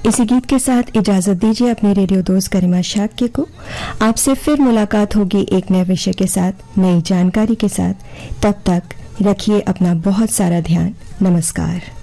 इसी गीत के साथ इजाजत दीजिए अपने रेडियो दोस्त गरिमा शाक्य को। आपसे फिर मुलाकात होगी एक नए विषय के साथ, नई जानकारी के साथ। तब तक रखिए अपना बहुत सारा ध्यान। नमस्कार।